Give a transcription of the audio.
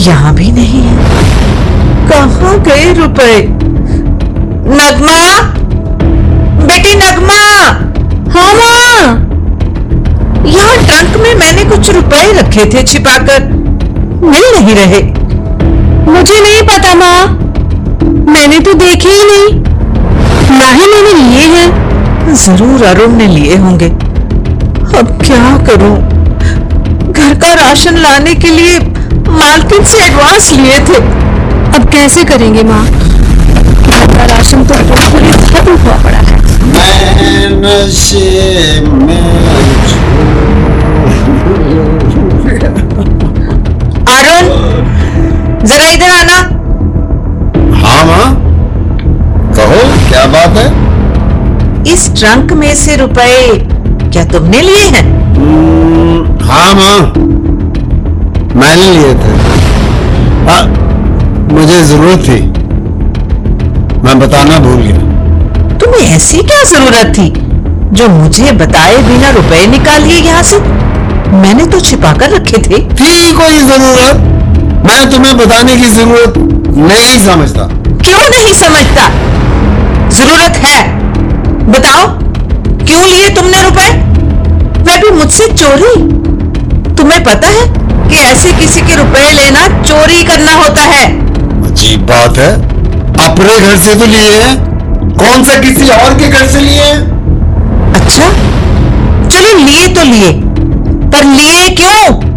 यहाँ भी नहीं है। कहाँ गए रुपए? नगमा, बेटी नगमा। हाँ माँ। यहाँ ट्रंक में मैंने कुछ रुपए रखे थे छिपाकर, मिल नहीं रहे। मुझे नहीं पता माँ, मैंने तो देखे ही नहीं, ना ही मैंने लिए हैं। जरूर अरुण ने लिए होंगे। अब क्या करूं? घर का राशन लाने के लिए मालकिन से एडवांस लिए थे। अब कैसे करेंगे माँ? घर का राशन तो बिल्कुल खत्म हुआ पड़ा है। मैं नशे में अरुण, जरा इधर आना। हाँ माँ, कहो क्या बात है? इस ट्रंक में से रुपए क्या तुमने लिए हैं? हाँ माँ, मैंने लिए थे। मुझे जरूरत थी, मैं बताना भूल गया। तुम्हें ऐसी क्या जरूरत थी जो मुझे बताए बिना रुपए निकाल लिए यहाँ से? मैंने तो छिपा कर रखे थे। थी कोई जरूरत? मैं तुम्हें बताने की जरूरत नहीं समझता। क्यों नहीं समझता? जरूरत है, बताओ क्यों लिए तुमने रुपए? वह भी मुझसे चोरी। तुम्हें पता है कि ऐसे किसी के रुपए लेना चोरी करना होता है। अजीब बात है, अपने घर से तो लिए हैं, कौन सा किसी और के घर से लिए हैं? अच्छा, चलो लिए तो लिए, पर लिए क्यों?